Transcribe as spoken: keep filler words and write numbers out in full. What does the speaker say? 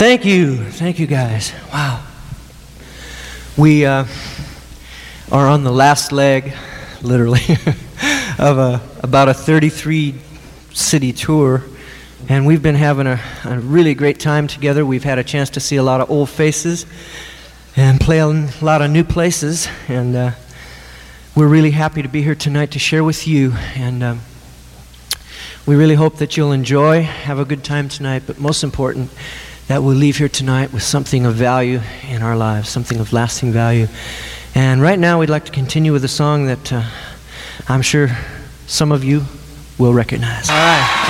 Thank you. Thank you, guys. Wow. We uh, are on the last leg, literally, of a, about a thirty-three city tour. And we've been having a, a really great time together. We've had a chance to see a lot of old faces and play a lot of new places. And uh, we're really happy to be here tonight to share with you. And um, we really hope that you'll enjoy, have a good time tonight, but most important, that we'll leave here tonight with something of value in our lives, something of lasting value. And right now we'd like to continue with a song that uh, I'm sure some of you will recognize. All right.